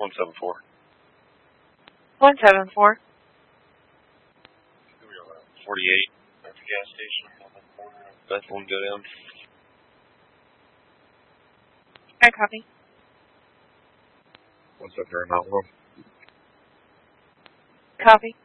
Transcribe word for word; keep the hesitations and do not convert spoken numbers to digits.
one seven four. one seven four. forty-eight at the gas station. That's one go down. I copy. one seven zero Mount Royal. Copy.